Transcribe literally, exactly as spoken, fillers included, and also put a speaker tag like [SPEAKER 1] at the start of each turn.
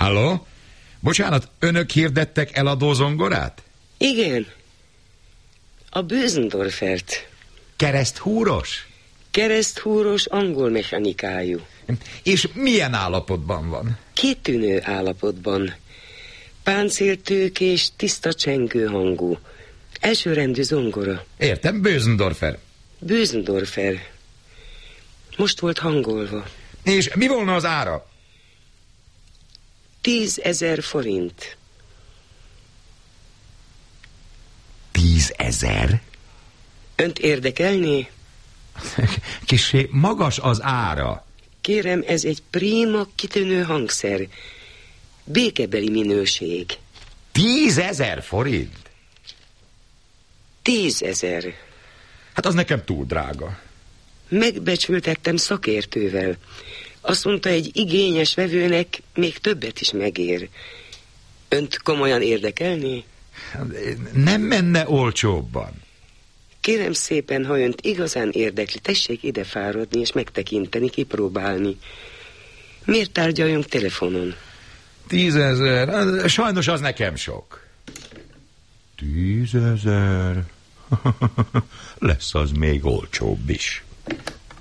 [SPEAKER 1] Halló? Bocsánat, önök hirdettek eladó zongorát?
[SPEAKER 2] Igen. A Bösendorfert.
[SPEAKER 1] Kereszthúros?
[SPEAKER 2] Kereszthúros angol mechanikájú.
[SPEAKER 1] És milyen állapotban van?
[SPEAKER 2] Kitűnő állapotban. Páncéltőkés, tiszta csengő hangú. Elsőrendű zongora.
[SPEAKER 1] Értem, Bösendorfer.
[SPEAKER 2] Bösendorfer. Most volt hangolva.
[SPEAKER 1] És mi volna az ára?
[SPEAKER 2] Tízezer forint.
[SPEAKER 1] Tízezer?
[SPEAKER 2] Önt érdekelné?
[SPEAKER 1] Kissé magas az ára.
[SPEAKER 2] Kérem, ez egy prima, kitűnő hangszer. Békebeli minőség.
[SPEAKER 1] Tízezer forint?
[SPEAKER 2] Tízezer.
[SPEAKER 1] Hát az nekem túl drága.
[SPEAKER 2] Megbecsültettem szakértővel. Azt mondta, egy igényes vevőnek még többet is megér. Önt komolyan érdekelné?
[SPEAKER 1] Nem menne olcsóbban.
[SPEAKER 2] Kérem szépen, ha önt igazán érdekli, tessék ide fáradni és megtekinteni, kipróbálni. Miért tárgyaljunk telefonon?
[SPEAKER 1] Tízezer? Sajnos az nekem sok. Tízezer? Lesz az még olcsóbb is.